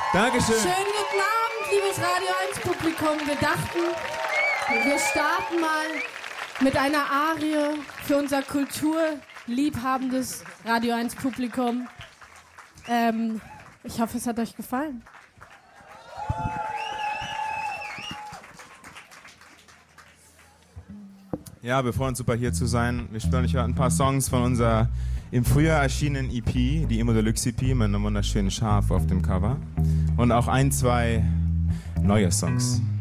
Dankeschön. Schönen guten Abend, liebes Radio 1 Publikum. Wir dachten, wir starten mal mit einer Arie für unser kulturliebhabendes Radio 1 Publikum. Ich hoffe, es hat euch gefallen. Ja, wir freuen uns super hier zu sein. Wir spielen euch ein paar Songs von unserer im Frühjahr erschienenen EP, die Emo Deluxe EP mit einem wunderschönen Schaf auf dem Cover. Und auch ein, zwei neue Songs.